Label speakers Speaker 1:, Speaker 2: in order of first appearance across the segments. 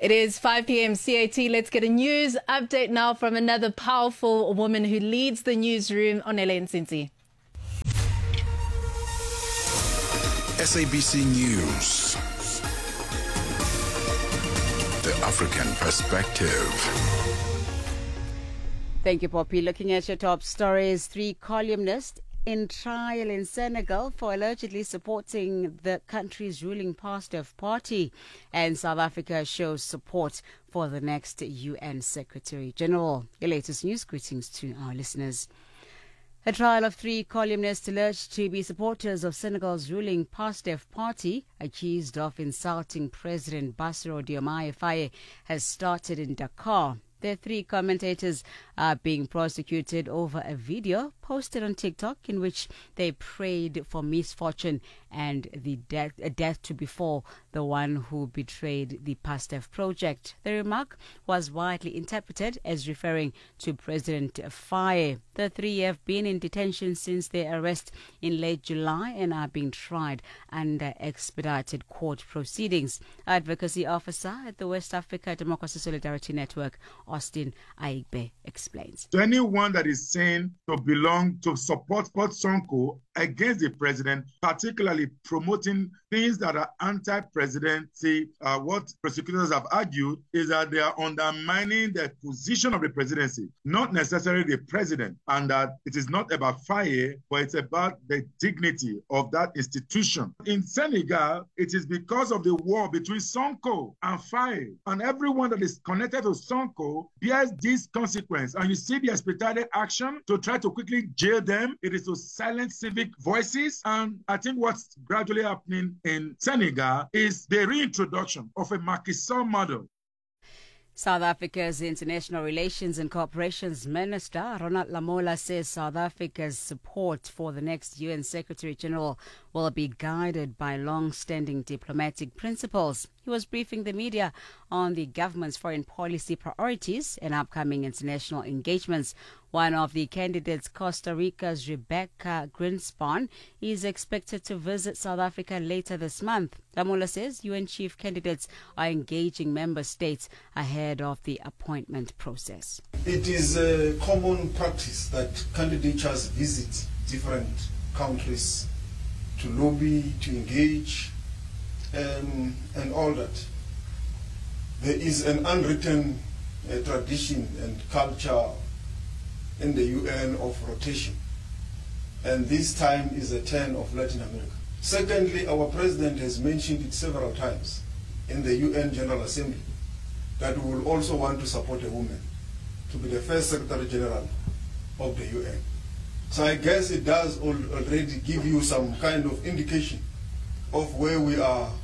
Speaker 1: It is 5 p.m. CAT. Let's get a news update now from another powerful woman who leads the newsroom, Onele Nsinzi.
Speaker 2: SABC News. The African Perspective.
Speaker 3: Thank you, Poppy. Looking at your top stories, 3 columnists in trial in Senegal for allegedly supporting the country's ruling PASTEF party, and South Africa shows support for the next UN Secretary General. Your latest news. Greetings to our listeners. A trial of 3 columnists alleged to be supporters of Senegal's ruling PASTEF party, accused of insulting President Bassirou Diomaye Faye, has started in Dakar. The 3 commentators are being prosecuted over a video posted on TikTok in which they prayed for misfortune and a death to befall the one who betrayed the PASTEF project. The remark was widely interpreted as referring to President Faye. The 3 have been in detention since their arrest in late July and are being tried under expedited court proceedings. Advocacy officer at the West Africa Democracy Solidarity Network, Austin Aigbe, explains.
Speaker 4: To anyone that is saying to belong to support Sonko against the president, particularly promoting things that are anti-presidency, what prosecutors have argued is that they are undermining the position of the presidency, not necessarily the president, and that it is not about Faye, but it's about the dignity of that institution. In Senegal, it is because of the war between Sonko and Faye, and everyone that is connected to Sonko bears this consequence. And you see the expedited action to try to quickly jail them. It is to silence civic voices. And I think what's gradually happening in Senegal is the reintroduction of a Macky Sall model.
Speaker 3: South Africa's International Relations and Cooperations Minister, Ronald Lamola, says South Africa's support for the next UN Secretary General will be guided by long-standing diplomatic principles. He was briefing the media on the government's foreign policy priorities and upcoming international engagements. One of the candidates, Costa Rica's Rebecca Grinspan, is expected to visit South Africa later this month. Lamola says UN chief candidates are engaging member states ahead of the appointment process.
Speaker 5: It is a common practice that candidates visit different countries to lobby, to engage, and all that. There is an unwritten tradition and culture in the UN of rotation, and this time is a turn of Latin America. Secondly, our president has mentioned it several times in the UN General Assembly that we will also want to support a woman to be the first Secretary General of the UN. So I guess it does already give you some kind of indication of where we are.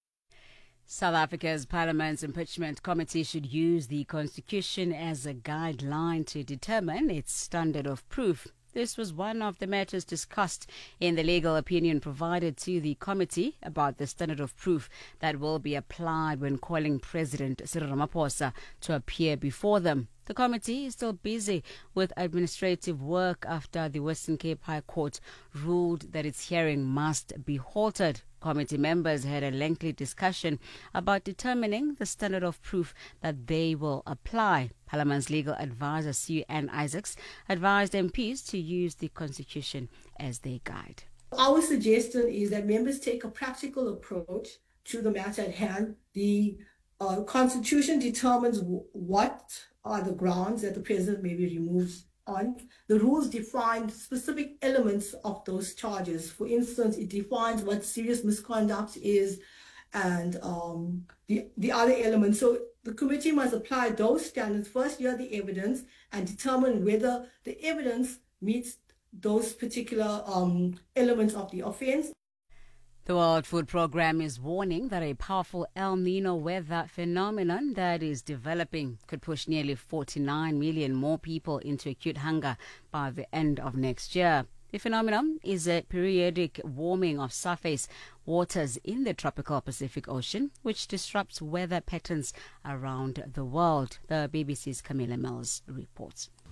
Speaker 3: South Africa's Parliament's Impeachment Committee should use the Constitution as a guideline to determine its standard of proof. This was one of the matters discussed in the legal opinion provided to the committee about the standard of proof that will be applied when calling President Cyril Ramaphosa to appear before them. The committee is still busy with administrative work after the Western Cape High Court ruled that its hearing must be halted. Committee members had a lengthy discussion about determining the standard of proof that they will apply. Parliament's legal advisor, Sue Ann Isaacs, advised MPs to use the Constitution as their guide.
Speaker 6: Our suggestion is that members take a practical approach to the matter at hand. The Constitution determines what are the grounds that the president may be removed on. The rules define specific elements of those charges. For instance, it defines what serious misconduct is and the other elements. So the committee must apply those standards, first hear the evidence and determine whether the evidence meets those particular elements of the offense.
Speaker 3: The World Food Programme is warning that a powerful El Nino weather phenomenon that is developing could push nearly 49 million more people into acute hunger by the end of next year. The phenomenon is a periodic warming of surface waters in the tropical Pacific Ocean, which disrupts weather patterns around the world. The BBC's Camilla Mills reports.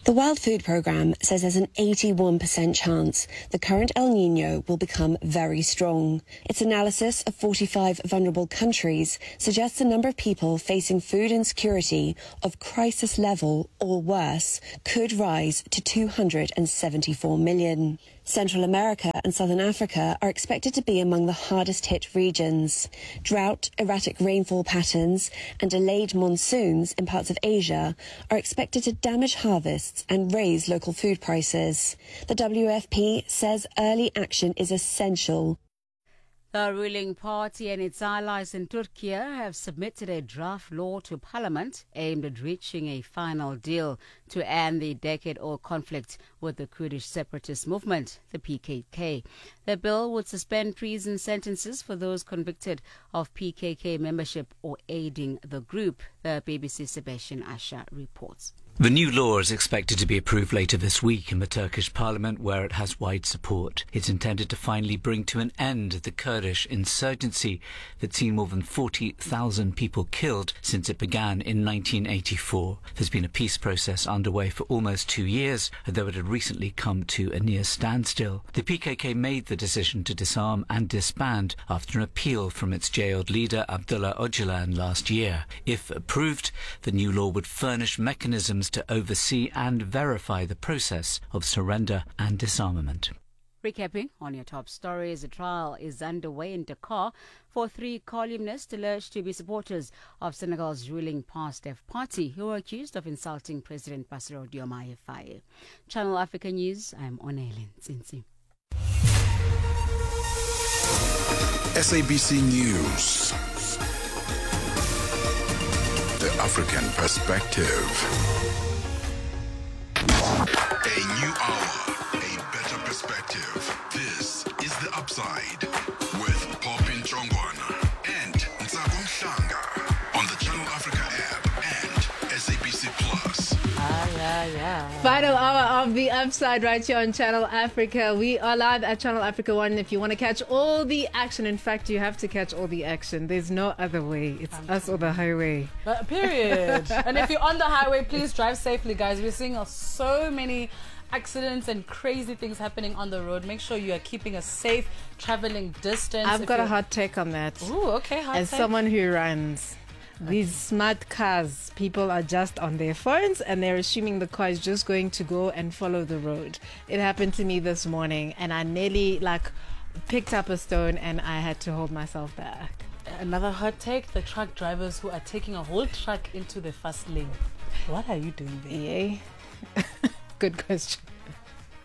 Speaker 7: The World Food Programme says there's an 81% chance the current El Niño will become very strong. Its analysis of 45 vulnerable countries suggests the number of people facing food insecurity of crisis level or worse could rise to 274 million. Central America and Southern Africa are expected to be among the hardest hit regions. Drought, erratic rainfall patterns and delayed monsoons in parts of Asia are expected to damage harvests and raise local food prices. The WFP says early action is essential.
Speaker 3: The ruling party and its allies in Turkey have submitted a draft law to parliament aimed at reaching a final deal to end the decade-old conflict with the Kurdish separatist movement, the PKK. The bill would suspend prison sentences for those convicted of PKK membership or aiding the group, the BBC Sebastian Asha reports.
Speaker 8: The new law is expected to be approved later this week in the Turkish parliament, where it has wide support. It's intended to finally bring to an end the Kurdish insurgency that's seen more than 40,000 people killed since it began in 1984. There's been a peace process underway for almost 2 years, though it had recently come to a near standstill. The PKK made the decision to disarm and disband after an appeal from its jailed leader Abdullah Öcalan last year. If approved, the new law would furnish mechanisms to oversee and verify the process of surrender and disarmament.
Speaker 3: Recapping on your top stories, a trial is underway in Dakar for 3 columnists alleged to be supporters of Senegal's ruling PASTEF party who are accused of insulting President Bassirou Diomaye Faye. Channel Africa News, I'm Onelin Zinzi.
Speaker 2: SABC News. The African Perspective. A new hour, a better perspective. This is The Upside with Popin Chongwana and Ntsako Mhlanga on the Channel Africa app and SABC Plus.
Speaker 1: Final hour of The Upside right here on Channel Africa. We are live at Channel Africa 1. If you want to catch all the action, in fact, you have to catch all the action. There's no other way. It's us or the highway.
Speaker 9: Period. And if you're on the highway, please drive safely, guys. We're seeing so many accidents and crazy things happening on the road. Make sure you are keeping a safe traveling distance.
Speaker 1: I've got a hot take on that.
Speaker 9: Ooh, okay, hot take.
Speaker 1: As someone who runs these smart cars, people are just on their phones and they're assuming the car is just going to go and follow the road. It happened to me this morning and I nearly picked up a stone and I had to hold myself back.
Speaker 9: Another hot take, the truck drivers who are taking a whole truck into the fast lane. What are you doing there?
Speaker 1: Yeah. Good question.